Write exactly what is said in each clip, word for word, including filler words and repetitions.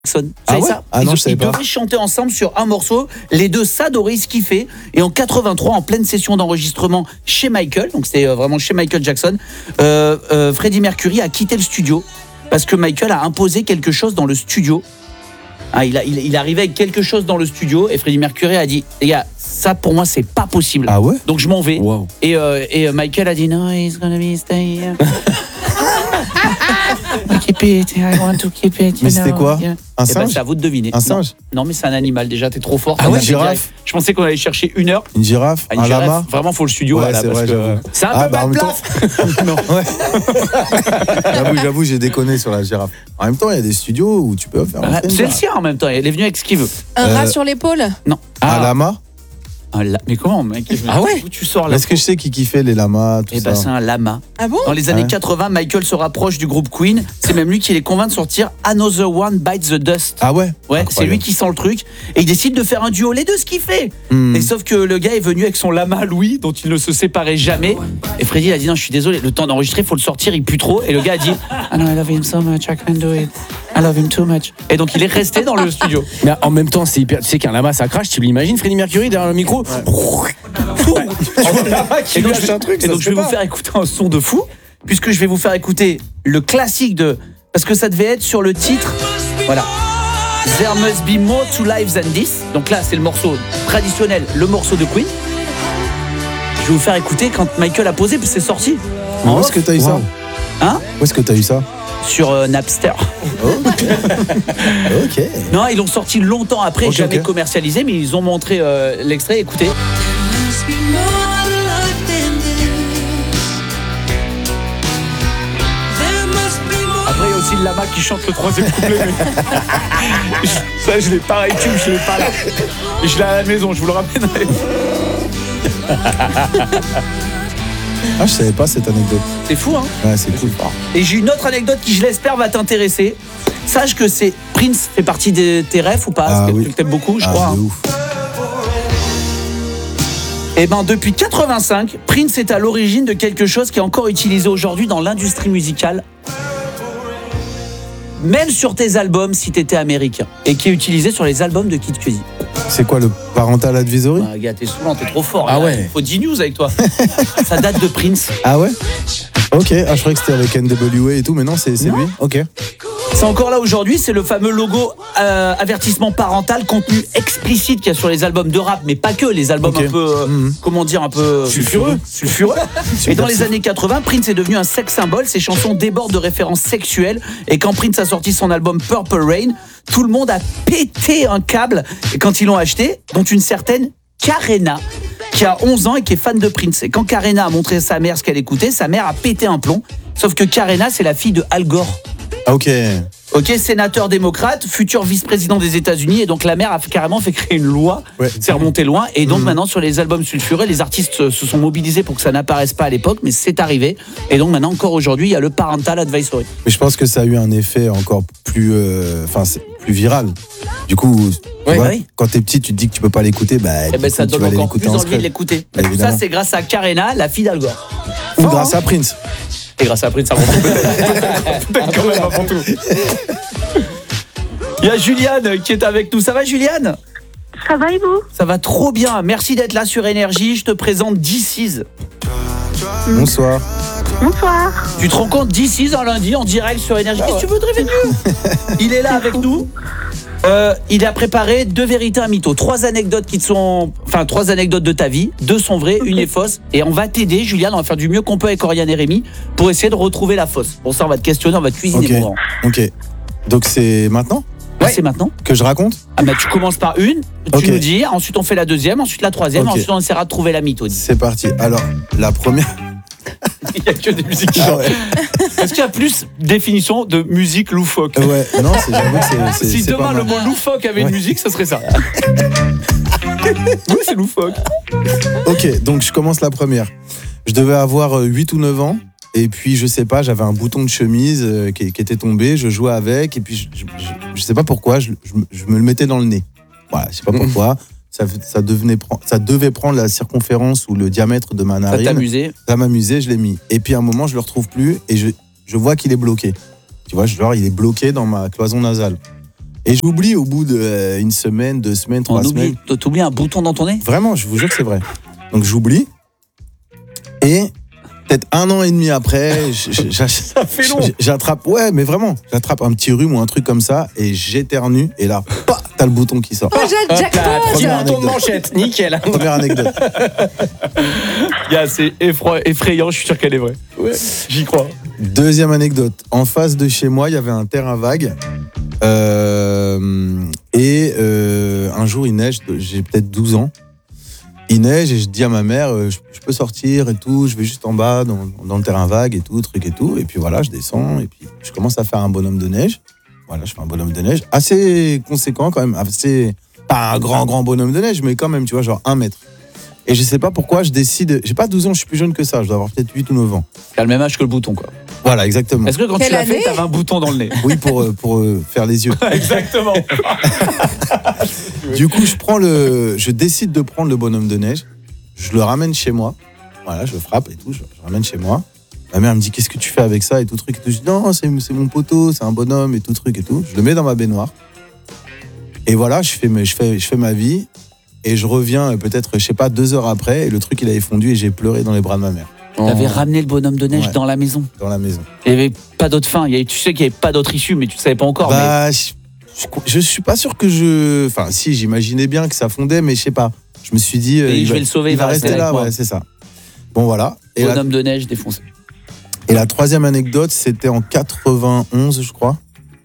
Jackson. Vous Ah savez ouais ça Ah non, ils, je savais ils pas. devaient chanter ensemble sur un morceau. Les deux s'adoraient, se kiffaient. Et en quatre-vingt-trois, en pleine session d'enregistrement chez Michael, donc c'était vraiment chez Michael Jackson, euh, euh, Freddie Mercury a quitté le studio parce que Michael a imposé quelque chose dans le studio. Ah, il, a, il, il arrivait avec quelque chose dans le studio et Freddie Mercury a dit les gars, ça pour moi c'est pas possible. Ah ouais Donc je m'en vais. Wow. Et, euh, et Michael a dit no, he's gonna be stay here. Keep it, I want to keep it. Mais c'était quoi yeah. Un Eh ben, singe c'est à vous de deviner. Un singe Non, non mais c'est un animal déjà, t'es trop fort. Ah ouais, T'as girafe direct. Je pensais qu'on allait chercher une heure. Une girafe Ah, une Un girafe. lama Vraiment, faut le studio. Ouais, là, c'est parce vrai, que j'avoue. c'est un Ah, peu bah, en même plaf. Non, ouais. J'avoue, j'avoue, j'ai déconné sur la girafe. En même temps, il y a des studios où tu peux faire. Ah, c'est le sien en même temps. Elle est venue avec ce qu'il veut. Un Euh, rat sur l'épaule? Non. Un lama Un la- Mais comment, mec Ah ouais Où tu sors là? Est-ce que je sais qui kiffait les lamas, tout Eh ben, ça c'est un lama. Ah bon? Dans les années Ouais. quatre-vingts, Michael se rapproche du groupe Queen. C'est même lui qui les convainc de sortir Another One Bites the Dust. Ah ouais Ouais, c'est Incroyable. lui qui sent le truc. Et il décide de faire un duo, les deux, ce qu'il fait. Hmm. Et sauf que le gars est venu avec son lama Louis, dont il ne se séparait jamais. Et Freddy a dit non, je suis désolé, le temps d'enregistrer, faut le sortir, il pue trop. Et le gars a dit ah non, I love him so much, I can't do it. I love him too much. Et donc il est resté dans le studio. Mais en même temps, c'est hyper. Tu sais qu'un lama ça crache, tu l'imagines, Freddie Mercury derrière le micro. Et donc, je, et donc, je vais vous faire écouter un son de fou, puisque je vais vous faire écouter le classique de. Parce que ça devait être sur le titre. Voilà. There must be more to life than this. Donc là, c'est le morceau traditionnel, le morceau de Queen. Je vais vous faire écouter quand Michael a posé, puis c'est sorti. Mais En où est-ce off. que t'as eu ça Wow. Hein Où est-ce que t'as eu ça Sur euh, Napster. Ok. Non, ils l'ont sorti longtemps après, Ok, jamais ok. commercialisé, mais ils ont montré euh, l'extrait. Écoutez. Après, il y a aussi le lama qui chante le troisième couplet. Mais... Ça, je l'ai pas iTunes, je l'ai pas là. Je l'ai à la maison, je vous le ramènerai. Ah, je savais pas cette anecdote. C'est fou, hein. Ouais, c'est cool. Et j'ai une autre anecdote qui, je l'espère, va t'intéresser. Sache que c'est Prince fait partie de tes rêves ou pas? Ah, C'est oui. quelqu'un que t'aimes beaucoup, je Ah, crois. de hein. ouf. Eh ben, depuis quatre-vingt-cinq, Prince est à l'origine de quelque chose qui est encore utilisé aujourd'hui dans l'industrie musicale. Même sur tes albums si t'étais américain. Et qui est utilisé sur les albums de Kid Cudi. C'est quoi le parental advisory Ah, gars, t'es saoulant, t'es trop fort. Ah là. ouais. Faut dix news avec toi. Ça date de Prince. Ah ouais Ok, ah, je croyais que c'était avec N W A et tout, mais non, c'est c'est Non. lui Ok. C'est encore là aujourd'hui, c'est le fameux logo euh, avertissement parental, contenu explicite qu'il y a sur les albums de rap, mais pas que, les albums Ok. un peu, euh, Mhm. comment dire, un peu Sulfureux. sulfureux. Et dans les années quatre-vingts, Prince est devenu un sex symbole, ses chansons débordent de références sexuelles, et quand Prince a sorti son album Purple Rain, tout le monde a pété un câble et quand ils l'ont acheté, dont une certaine Karena, qui a onze ans et qui est fan de Prince. Et quand Karena a montré à sa mère ce qu'elle écoutait, sa mère a pété un plomb. Sauf que Karena, c'est la fille de Al Gore. Ah, ok. Ok, sénateur démocrate, futur vice-président des États-Unis, et donc la mère a carrément fait créer une loi. Ouais. C'est remonté loin, et donc Mhm. maintenant sur les albums sulfureux, les artistes se se sont mobilisés pour que ça n'apparaisse pas à l'époque, mais c'est arrivé. Et donc maintenant encore aujourd'hui, il y a le parental advisory. Mais je pense que ça a eu un effet encore plus, euh, enfin, c'est plus viral. Du coup, tu Ouais, vois, oui. quand t'es petit, tu te dis que tu peux pas l'écouter, bah, Et du ben coup, ça tu donne vas aller encore plus l'écouter en envie de secret. l'écouter. Bah, Tout ça, évidemment. c'est grâce à Karena, la fille d'Al Gore. Ou grâce à Prince. Et grâce à Prince avant tout. Peut-être quand même avant tout. Il y a Juliane qui est avec nous. Ça va, Juliane? Ça va et vous? Ça va trop bien. Merci d'être là sur Énergie. Je te présente D six. Bonsoir. Bonsoir. Tu te rends compte, D six un lundi en direct sur Énergie. Qu'est-ce que tu veux de rêver de mieux? Il est là avec nous. Euh, il a préparé deux vérités, un mytho. Trois anecdotes qui te sont, enfin trois anecdotes de ta vie. Deux sont vraies, une est fausse. Et on va t'aider, Juliane. On va faire du mieux qu'on peut avec Oriane et Rémi pour essayer de retrouver la fausse. Pour ça, on va te questionner, on va te cuisiner. Ok. mon grand. Ok. Donc c'est maintenant Ouais, c'est maintenant. que je raconte Ah bah tu commences par une, tu Ok. nous dis, ensuite on fait la deuxième, ensuite la troisième, Ok. ensuite on essaiera de trouver la mytho. C'est parti. Alors, la première. Il n'y a que des musiques. Ah ouais. Est-ce qu'il y a plus définition de musique loufoque? Ouais, non, c'est j'avoue que c'est- c'est. Si c'est demain pas le mal. mot loufoque avait Ouais. une musique, ce serait ça. Oui, c'est loufoque. Ok, donc je commence la première. Je devais avoir euh, huit ou neuf ans. Et puis, je sais pas, j'avais un bouton de chemise euh, qui, qui était tombé. Je jouais avec. Et puis, je, je, je, je sais pas pourquoi, je, je, me- je me le mettais dans le nez. Voilà, je sais pas pourquoi. Ça, ça, devenait, pre- ça devait prendre la circonférence ou le diamètre de ma Ça narine. t'amusait? Ça m'amusait, je l'ai mis. Et puis, à un moment, je le retrouve plus. Et je, je vois qu'il est bloqué. Tu vois, genre, il est bloqué dans ma cloison nasale. Et j'oublie au bout d'une semaine, deux semaines, trois On oublie, semaines. t'oublies un bouton dans ton nez? Vraiment, je vous jure que c'est vrai. Donc j'oublie. Et peut-être un an et demi après, j- j- j'ach- Ça fait long. j- j'attrape, ouais, mais vraiment, j'attrape un petit rhume ou un truc comme ça et j'éternue. Et là, bah, t'as le bouton qui sort. Oh, Jack- Hop Jackpot là, petit Première bouton de anecdote. manchette, nickel. Première anecdote. Gars, c'est effroy- effrayant, je suis sûr qu'elle est vraie. Ouais, j'y crois. Deuxième anecdote. En face de chez moi, il y avait un terrain vague. Euh, et euh, un jour, il neige. J'ai peut-être douze ans. Il neige et je dis à ma mère, euh, je, je peux sortir et tout. Je vais juste en bas dans, dans le terrain vague et tout, truc et tout. Et puis voilà, je descends et puis je commence à faire un bonhomme de neige. Voilà, je fais un bonhomme de neige assez conséquent quand même. Assez, pas un grand, grand bonhomme de neige, mais quand même, tu vois, genre un mètre. Et je sais pas pourquoi, je décide. J'ai pas douze ans, je suis plus jeune que ça. Je dois avoir peut-être huit ou neuf ans. T'as le même âge que le bouton, quoi. Voilà, exactement. Est-ce que quand Quelle tu l'as fait, année t'avais un bouton dans le nez? Oui, pour, euh, pour euh, faire les yeux. Exactement. Du coup, je prends le, je décide de prendre le bonhomme de neige. Je le ramène chez moi. Voilà, je le frappe et tout. Je le ramène chez moi. Ma mère me dit, qu'est-ce que tu fais avec ça et tout truc. Et tout. Je dis, non, c'est, c'est mon poteau, c'est un bonhomme et tout truc et tout. Je le mets dans ma baignoire. Et voilà, je fais, mes- je fais, je fais ma vie. Et je reviens euh, peut-être, je sais pas, deux heures après. Et le truc, il avait fondu et j'ai pleuré dans les bras de ma mère, T'avais ramené le bonhomme de neige Ouais. dans la maison. dans la maison. Il y avait pas d'autre fin. Il y avait- tu sais qu'il y avait pas d'autre issue, mais tu savais pas encore. mais... Bah, je, je, je suis pas sûr que je. Enfin, si, j'imaginais bien que ça fondait, mais je sais pas. Je me suis dit. euh, Et il je va- vais le sauver, il va rester avec là, moi. ouais, c'est ça. Bon, voilà. Et la, Bonhomme de neige défoncé. et la troisième anecdote, c'était en quatre-vingt-onze, je crois.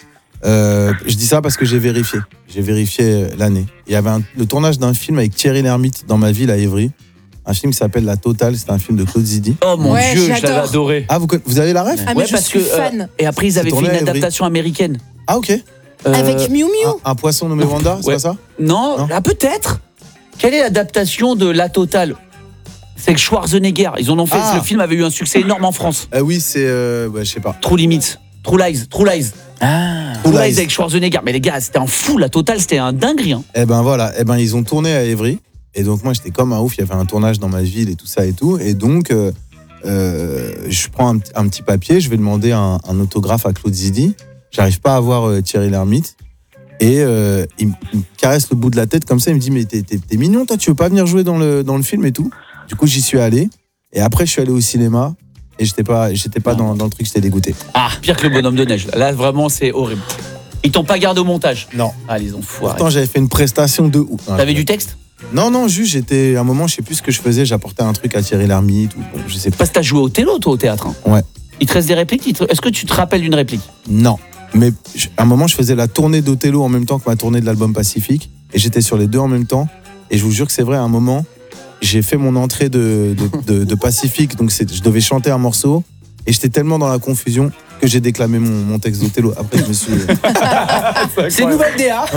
Euh, je dis ça parce que j'ai vérifié. J'ai vérifié euh, l'année. Il y avait un- le tournage d'un film avec Thierry Lhermitte dans ma ville à Évry. Un film qui s'appelle La Totale. C'est un film de Claude Zidi. Oh mon Ouais, dieu, je l'avais j'adore. adoré. Ah, vous, conna- vous avez la ref? Ah, mais Ouais, je parce suis que, euh, fan. Et après, ils avaient fait tourné une à Évry. adaptation américaine. Ah, ok. Euh, Avec Miu Miu. Un, un poisson nommé Wanda, c'est Ouais. pas ça? Non, Non. ah, peut-être. Quelle est l'adaptation de La Totale? C'est avec Schwarzenegger. Ils en ont fait. Ah. Le film avait eu un succès énorme en France. Ah oui, c'est. Euh, ouais, je sais pas. True Limits. True Lies. True Lies. Ah. True True Lies Lies. avec Schwarzenegger. Mais les gars, c'était un fou. La Totale, c'était un dinguerie. Hein. Eh ben voilà, eh ben ils ont tourné à Évry. Et donc moi j'étais comme un ouf, il y avait un tournage dans ma ville et tout ça et tout. Et donc euh, euh, je prends un, p- un petit papier, je vais demander un, un autographe à Claude Zidi. J'arrive pas à voir euh, Thierry Lhermitte. Et euh, il, me- il me caresse le bout de la tête comme ça, il me dit mais t'es, t'es- t'es mignon toi, tu veux pas venir jouer dans le, dans le film et tout. Du coup j'y suis allé. Et après je suis allé au cinéma. Et j'étais pas, j'étais pas dans, dans le truc, j'étais dégoûté. Ah, pire que le bonhomme de neige. Là, vraiment, c'est horrible. Ils t'ont pas gardé au montage. Non. Ah, les enfoirés. Pourtant j'avais fait une prestation de ouf. Non, T'avais je- du texte? Non, non, juste j'étais, à un moment je sais plus ce que je faisais, j'apportais un truc à Thierry Lhermitte. Ou, bon, je sais pas. Parce que t'as joué au télo, toi, au théâtre. Hein. Ouais. Il te reste des répliques? Il te- Est-ce que tu te rappelles d'une réplique? Non, mais je- à un moment, je faisais la tournée d'Othello en même temps que ma tournée de l'album Pacifique. Et j'étais sur les deux en même temps. Et je vous jure que c'est vrai, à un moment, j'ai fait mon entrée de, de, de- de Pacifique. Donc c'est- je devais chanter un morceau. Et j'étais tellement dans la confusion que j'ai déclamé mon, mon texte d'Othello. Après, je me suis. C'est une nouvelle D A.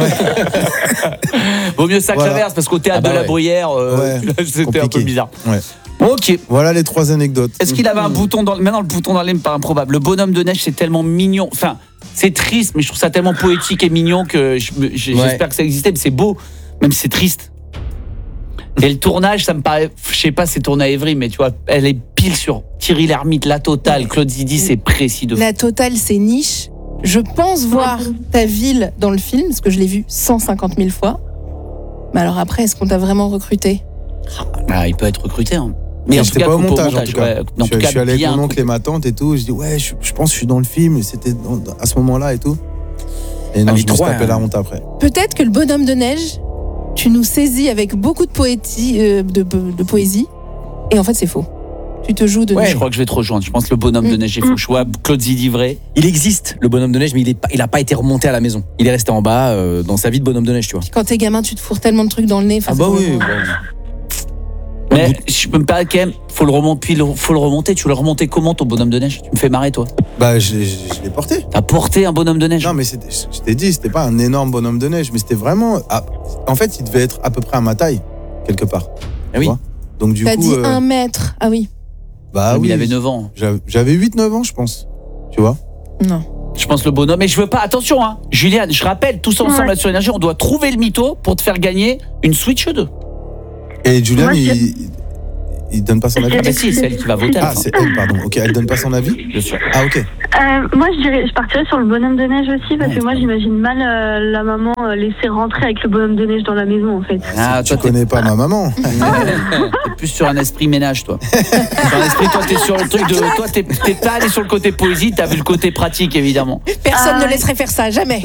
Vaut mieux ça que Voilà. l'inverse, parce qu'au théâtre Ah bah de la ouais. Bruyère, euh, Ouais, c'était un peu compliqué. bizarre. Ouais. Ok. Voilà les trois anecdotes. Est-ce qu'il avait un bouton dans le. Maintenant, le bouton dans le nez me paraît improbable. Le bonhomme de neige, c'est tellement mignon. Enfin, c'est triste, mais je trouve ça tellement poétique et mignon que je me- j'ai- Ouais. j'espère que ça existait, mais c'est beau, même si c'est triste. Et le tournage, ça me paraît. Je sais pas, c'est tourné à Évry, mais tu vois, elle est pile sur Thierry Lhermitte, La Totale, Claude Zidi, c'est précis de fou. La Totale, c'est niche. Je pense voir ta ville dans le film, parce que je l'ai vu cent cinquante mille fois. Mais alors après, est-ce qu'on t'a vraiment recruté? Ah, il peut être recruté. Hein. Mais Mais en tout j'étais cas, pas au coupé montage, en tout cas. ouais. En je, tout suis- je cas, suis allé avec bien mon oncle coupé. et ma tante et tout. Je dis, ouais, je, je pense que je suis dans le film. Et c'était dans- à ce moment-là et tout. Et non, Ah, mais je me suis trois, tapé hein. la honte après. Peut-être que le bonhomme de neige, tu nous saisis avec beaucoup de poésie, euh, de, de poésie, et en fait c'est faux. Tu te joues de Ouais. nous. Je crois que je vais te rejoindre. Je pense que le bonhomme de neige, il faut que je sois Claude Zidi vrai. Il existe, le bonhomme de neige, mais il n'a pas été remonté à la maison. Il est resté en bas euh, dans sa vie de bonhomme de neige, tu vois. Quand t'es gamin, tu te fourres tellement de trucs dans le nez. Enfin, Ah c'est bah oui. vraiment- Mais je peux me parler quand même, faut le remonter, puis le- faut le remonter. Tu le remonter comment ton bonhomme de neige? Tu me fais marrer toi. Bah, je, l'ai- je, je l'ai porté. T'as porté un bonhomme de neige? Non, mais c'était- je t'ai dit, c'était pas un énorme bonhomme de neige, mais c'était vraiment. ah, en fait, il devait être à peu près à ma taille, quelque part. Ah oui. Tu vois. Donc, du T'as coup. dit euh, un mètre. Ah oui. Bah Comme oui. il avait neuf ans. J'avais- J'avais huit neuf ans, je pense. Tu vois. Non. Je pense le bonhomme. Mais je veux pas. Attention, hein. Juliane, je rappelle, tous ensemble Ouais. là sur Énergie, on doit trouver le mytho pour te faire gagner une Switch deux. Et Julian, Moi, je- il, il donne pas son avis. Ah bah si, c'est elle qui va voter. à la Ah, fin. c'est elle, pardon. Ok, elle donne pas son avis. Bien sûr. Ah, ok. Euh, moi, je, dirais, je partirais sur le bonhomme de neige aussi, parce que moi, j'imagine mal euh, la maman euh, laisser rentrer avec le bonhomme de neige dans la maison, en fait. Ah, Tu toi, t'es connais pas ma maman. t'es plus sur un esprit ménage, toi. Sur un esprit, toi, t'es sur le truc de. Toi, t'es t'es pas allé sur le côté poésie, t'as vu le côté pratique, évidemment. Personne Ah ne ouais. laisserait faire ça, jamais.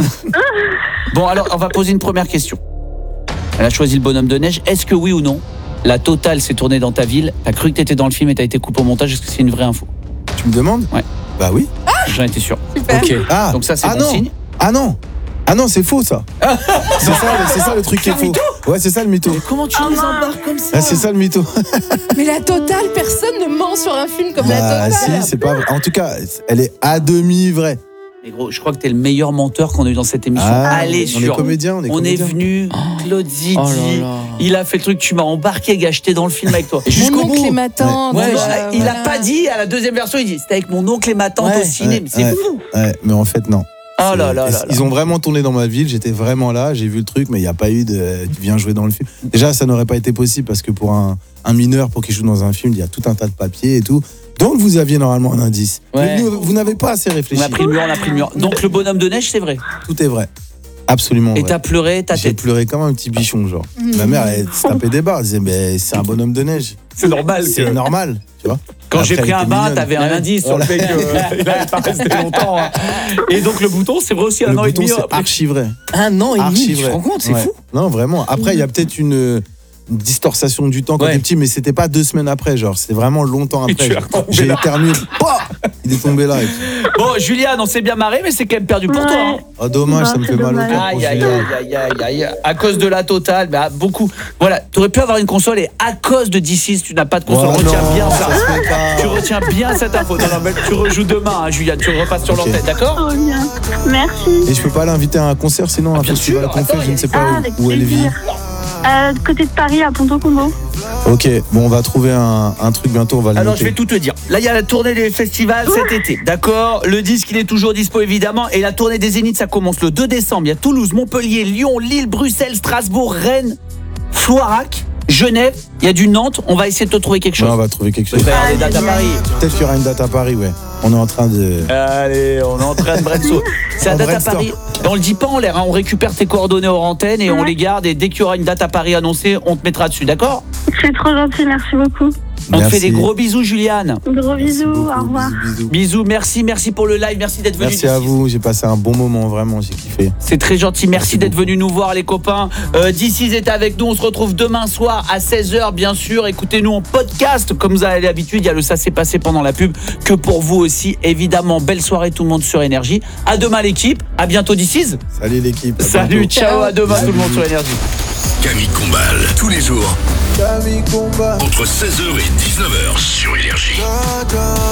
Bon, alors, on va poser une première question. Elle a choisi le bonhomme de neige. Est-ce que oui ou non, la totale s'est tournée dans ta ville? T'as cru que t'étais dans le film et t'as été coupé au montage? Est-ce que c'est une vraie info? Tu me demandes? Ouais. Bah oui. J'en étais sûr. Super. Ok. Ah, Donc ça, c'est ah bon non. signe. Ah non. Ah non, c'est faux ça. c'est ça, le- c'est ça le truc qui est faux. Ouais, c'est ça le mytho. Mais comment tu Ah, nous mince. embarques comme ça? Ah, c'est ça le mytho. Mais la totale, personne ne ment sur un film comme la Bah totale. si, c'est pas vrai. En tout cas, elle est à demi vraie. Mais gros, je crois que t'es le meilleur menteur qu'on a eu dans cette émission. Ah, Allez, on est sur. comédien, on est On est comédien. venu, Claude Zidi, Oh là là. il a fait le truc, tu m'as embarqué, gars, j'étais dans le film avec toi. Jusqu'au Mon oncle bout. et ma tante. Ouais, euh, il a voilà. pas dit à la deuxième version, il dit c'était avec mon oncle et ma tante Ouais, au ciné, ouais, mais c'est ouais. fou. Ouais, mais en fait non. Oh là là Et là. Ils là. ont vraiment tourné dans ma ville, j'étais vraiment là, j'ai vu le truc, mais il n'y a pas eu de. Tu viens jouer dans le film. Déjà, ça n'aurait pas été possible parce que pour un, un mineur, pour qu'il joue dans un film, il y a tout un tas de papiers et tout. Donc vous aviez normalement un indice. Ouais. Mais vous, vous n'avez pas assez On réfléchi. a pris le mur, on a pris le mur. Donc le bonhomme de neige, c'est vrai. Tout est vrai. Absolument Et vrai. t'as pleuré, ta J'ai tête. pleuré comme un petit bichon, genre. Ma mère, elle se tapait des barres, elle disait, mais c'est un bonhomme de neige. C'est normal. C'est normal, tu vois. Quand j'ai Après, pris elle un était bain, mignonne. t'avais un Ouais. indice sur le fait qu'il n'allait pas rester longtemps. hein. Et donc le bouton, c'est vrai aussi un Le an et bouton, demi. c'est après. archi vrai. Un an et demi, Archi tu te vrai. rends compte, c'est Ouais. fou. Non, vraiment. Après, il y a peut-être une, une distorsion du temps quand Ouais. t'es petit, mais c'était pas deux semaines après, genre. C'était vraiment longtemps Et après. tu es Genre. retombé J'ai là. éternué. Pouah il est tombé là. et tout. Bon, Juliane, on s'est bien marré, mais c'est quand même perdu pour Ouais. toi. hein. Oh, dommage, Non, ça me c'est fait mal au dommage. cœur. pour Aïe, aïe, Julien. aïe, aïe, aïe, aïe. À cause de la totale, bah, beaucoup. Voilà, t'aurais pu avoir une console et à cause de D six, tu n'as pas de console. Oh, Retiens non, bien ça. ça se fait pas. Tu retiens bien cette info. Non, non, mais tu rejoues demain, hein, Juliane. Tu repasses sur Ok. l'antenne, d'accord? Trop bien. Merci. Et je peux pas l'inviter à un concert sinon, un bien festival sûr, qu'on fait, attends, je ne sais pas Ah, où- avec où elle vit. plaisir. Euh, côté de Paris, à Ponto-Combo. Ok, bon, on va trouver un, un truc bientôt, on va le Alors, noter. je vais tout te dire. Là, il y a la tournée des festivals cet été, d'accord? Le disque, il est toujours dispo, évidemment. Et la tournée des Zéniths, ça commence le deux décembre. Il y a Toulouse, Montpellier, Lyon, Lille, Bruxelles, Strasbourg, Rennes, Floirac, Genève. Il y a du Nantes. On va essayer de te trouver quelque Ouais, chose. on va trouver quelque Il chose. va y avoir des dates à Paris. Peut-être qu'il y aura une date à Paris, ouais. On est en train de. Allez, on est en train de brainstorm. C'est la On date à brainstorm. Paris. Et on le dit pas en l'air, hein. On récupère tes coordonnées hors antenne et on Ouais. les garde. Et dès qu'il y aura une date à Paris annoncée, on te mettra dessus, d'accord? C'est trop gentil, merci beaucoup. On te Merci. fait des gros bisous, Juliane. Gros Merci bisous, beaucoup, au revoir. Bisous, bisous. Bisous, merci, merci pour le live, merci d'être venu. Merci à vous, j'ai passé un bon moment, vraiment, j'ai kiffé. C'est très gentil, merci, Merci d'être beaucoup. venu nous voir les copains. Euh, D six est avec nous, on se retrouve demain soir à seize heures bien sûr. Écoutez-nous en podcast, comme vous avez l'habitude, il y a le ça s'est passé pendant la pub, que pour vous aussi, évidemment. Belle soirée tout le monde sur Énergie. À demain l'équipe, à bientôt D six. Salut l'équipe. à Salut, bientôt. ciao, à demain Bisous, tout le monde bisous. sur Énergie. Camille Combal, tous les jours, Camille Combat. entre seize heures et dix-neuf heures sur Énergie.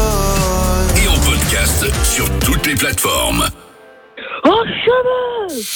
Et en podcast sur toutes les plateformes. Oh, chemin